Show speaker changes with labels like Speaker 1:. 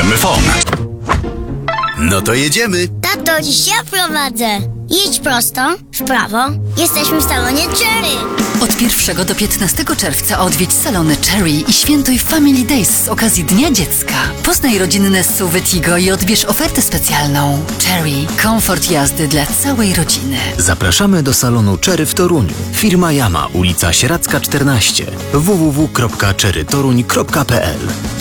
Speaker 1: Domofon. No to jedziemy.
Speaker 2: Tato, dziś ja prowadzę. Jedź prosto, w prawo. Jesteśmy w salonie Cherry.
Speaker 3: Od 1 do 15 czerwca odwiedź salony Cherry i świętuj Family Days z okazji Dnia Dziecka. Poznaj rodzinne SUV Tigo i odbierz ofertę specjalną. Cherry. Komfort jazdy dla całej rodziny.
Speaker 4: Zapraszamy do salonu Cherry w Toruniu. Firma Yama, ulica Sieradzka 14. www.cherrytoruń.pl